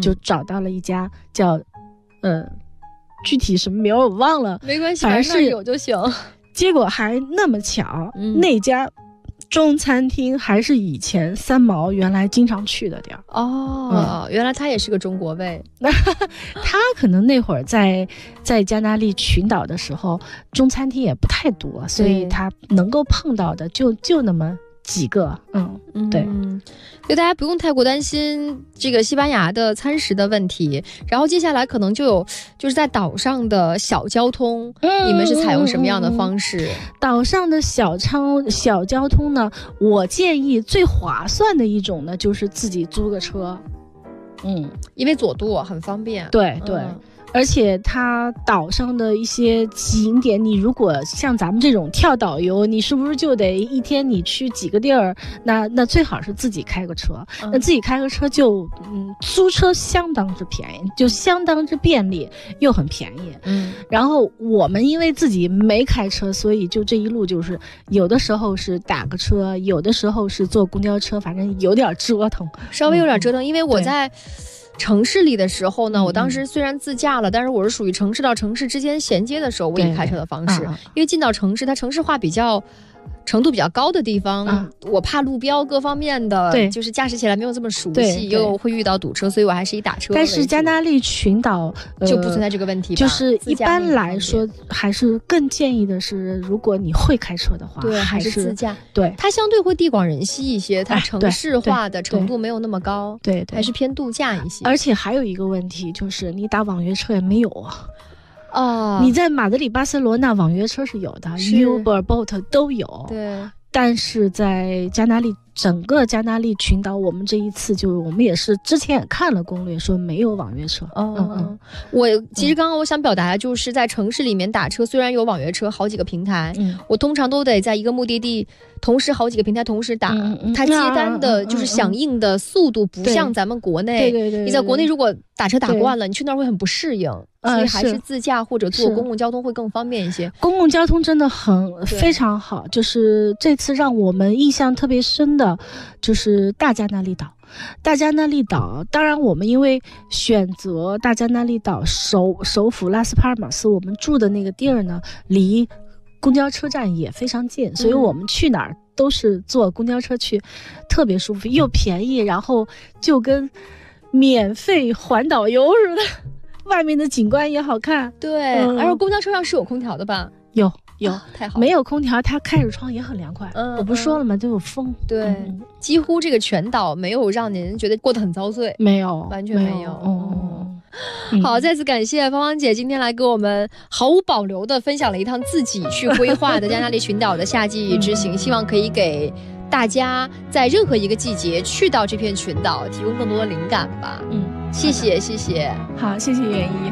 就找到了一家叫具体什么名我忘了， 没关系， 反正是有就行。 结果还那么巧，那家中餐厅还是以前三毛原来经常去的地儿。 原来他也是个中国胃。 他可能那会儿在加那利群岛的时候，中餐厅也不太多，所以他能够碰到的就那么几个。对。 所以大家不用太过担心这个西班牙的餐食的问题。然后接下来可能就是在岛上的小交通，你们是采用什么样的方式？ 岛上的小交通呢，我建议最划算的一种呢，就是自己租个车。 因为佐渡很方便。 对。而且它岛上的一些景点，你如果像咱们这种跳岛游，你是不是就得一天你去几个地儿？那最好是自己开个车。那自己开个车就租车相当之便宜，就相当之便利，又很便宜。然后我们因为自己没开车，所以就这一路就是有的时候是打个车，有的时候是坐公交车，反正有点折腾， 稍微有点折腾。因为我在城市里的时候呢，我当时虽然自驾了，但是我是属于城市到城市之间衔接的时候，我以开车的方式。因为进到城市，它城市化程度比较高的地方，我怕路标各方面的，就是驾驶起来没有这么熟悉，又会遇到堵车，所以我还是以打车为主。 但是加那利群岛就不存在这个问题吧？ 就是一般来说，还是更建议的是，如果你会开车的话， 对，还是自驾。 对， 它相对会地广人稀一些，它城市化的程度没有那么高， 对， 还是偏度假一些。 而且还有一个问题就是，你打网约车也没有啊。你在马德里、巴塞罗那网约车是有的，Uber、Bolt 都有。 对， 但是在加那利，整个加那利群岛，我们这一次我们也是之前也看了攻略，说没有网约车。 我其实刚刚我想表达的就是在城市里面打车，虽然有网约车好几个平台，我通常都得在一个目的地同时好几个平台同时打，它接单的就是响应的速度不像咱们国内。 对， 你在国内如果打车打惯了，你去那儿会很不适应。所以还是自驾或者坐公共交通会更方便一些。 公共交通真的非常好，就是这次让我们印象特别深的就是大加那利岛。大加那利岛，当然我们因为选择大加那利岛首府拉斯帕尔马斯，我们住的那个地儿呢，离公交车站也非常近，所以我们去哪儿都是坐公交车去，特别舒服又便宜，然后就跟免费环岛游似的。外面的景观也好看。 对，而且公交车上是有空调的吧？ 有， 太好了。 没有空调，它开着窗也很凉快。我不是说了吗？都有风。 对，几乎这个全岛没有让您觉得过得很遭罪。 没有， 完全没有。好，再次感谢芳芳姐今天来给我们毫无保留的分享了一趟自己去规划的加那利群岛的夏季之行，希望可以给大家在任何一个季节去到这片群岛提供更多的灵感吧。谢谢。 好，谢谢袁一。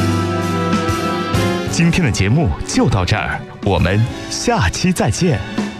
今天的节目就到这儿，我们下期再见。